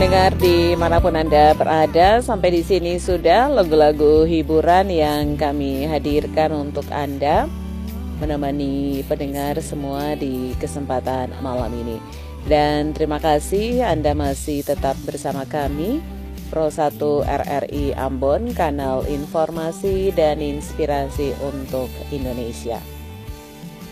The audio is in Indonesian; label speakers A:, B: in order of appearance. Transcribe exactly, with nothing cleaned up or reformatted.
A: pendengar dimanapun Anda berada, sampai di sini sudah lagu-lagu hiburan yang kami hadirkan untuk Anda, menemani pendengar semua di kesempatan malam ini. Dan terima kasih Anda masih tetap bersama kami, Pro satu R R I Ambon, kanal informasi dan inspirasi untuk Indonesia.